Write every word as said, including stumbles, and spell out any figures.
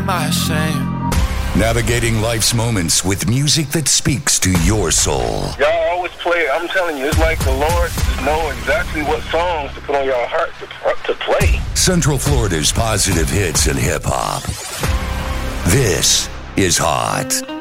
am I ashamed? Navigating life's moments with music that speaks to your soul. Y'all always play it. I'm telling you, it's like the Lord just know exactly what songs to put on your heart to, to play. Central Florida's positive hits and hip-hop. This is Hot.